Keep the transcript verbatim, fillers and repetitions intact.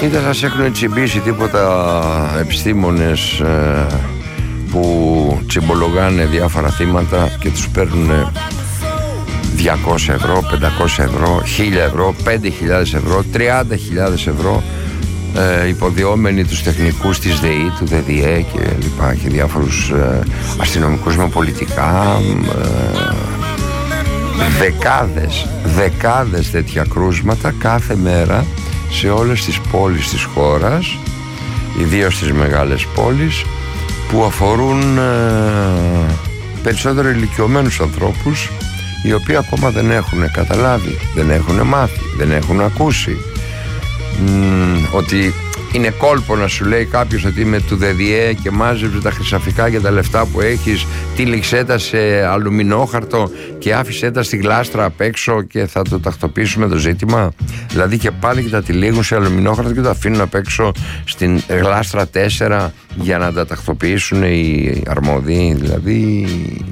Ή δεν σας έχουν τσιμπήσει τίποτα επιστήμονες ε, που τσιμπολογάνε διάφορα θύματα και τους παίρνουν διακόσια ευρώ, πεντακόσια ευρώ, χίλια ευρώ, πέντε χιλιάδες ευρώ, τριάντα χιλιάδες ευρώ, ε, υποδιόμενοι τους τεχνικούς της ΔΕΗ, του ΔΔΕ και λοιπά, και διάφορους ε, αστυνομικούς με πολιτικά, ε, δεκάδες, δεκάδες τέτοια κρούσματα κάθε μέρα σε όλες τις πόλεις της χώρας, ιδίως στις μεγάλες πόλεις, που αφορούν ε, περισσότερο ηλικιωμένους ανθρώπους, οι οποίοι ακόμα δεν έχουν καταλάβει, δεν έχουν μάθει, δεν έχουν ακούσει μ, ότι είναι κόλπο να σου λέει κάποιος ότι είμαι του ΔΔΕ και μάζεψε τα χρυσαφικά και τα λεφτά που έχεις, τύλιξέ τα σε αλουμινόχαρτο και άφησέ τα στη γλάστρα απ' έξω και θα το τακτοποιήσουμε το ζήτημα. Δηλαδή και πάλι και τα τυλίγουν σε αλουμινόχαρτο και το αφήνουν απ' έξω στην γλάστρα τέσσερα για να τα τακτοποιήσουν οι αρμόδιοι. Δηλαδή